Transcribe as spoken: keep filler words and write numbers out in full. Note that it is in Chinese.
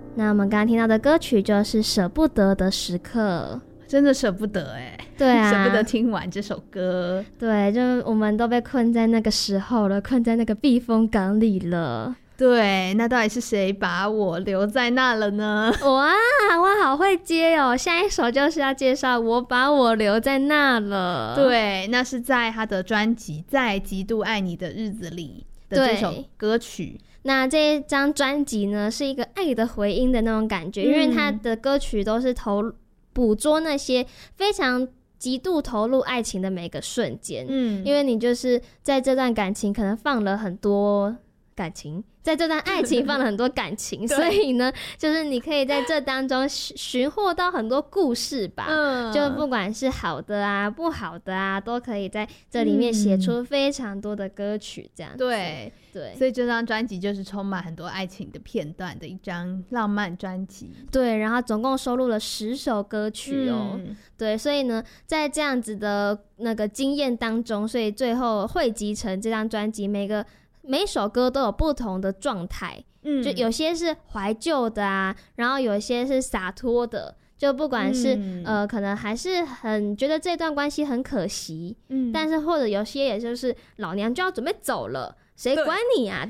那我们刚刚听到的歌曲就是舍不得的时刻。 真的舍不得哎、欸， 对啊， 舍不得听完这首歌。 对，就我们都被困在那个时候了，困在那个避风港里了。 对，那到底是谁把我留在那了呢？ 哇，我好会接哦！下一首就是要介绍我把我留在那了。 对，那是在他的专辑《在极度爱你的日子里》的这首歌曲。 那这一张专辑呢，是一个爱的回音的那种感觉，嗯、因为他的歌曲都是投捕捉那些非常极度投入爱情的每个瞬间。嗯，因为你就是在这段感情可能放了很多感情，在这段爱情放了很多感情所以呢就是你可以在这当中寻获到很多故事吧、嗯、就不管是好的啊不好的啊都可以在这里面写出非常多的歌曲这样子、嗯、 对对，所以这张专辑就是充满很多爱情的片段的一张浪漫专辑。 对，然后总共收录了十首歌曲哦、嗯、对，所以呢在这样子的那个经验当中，所以最后汇集成这张专辑，每个每首歌都有不同的状态、嗯、就有些是怀旧的啊，然后有些是洒脱的，就不管是、嗯、呃，可能还是很觉得这段关系很可惜、嗯、但是或者有些也就是老娘就要准备走了，谁管你啊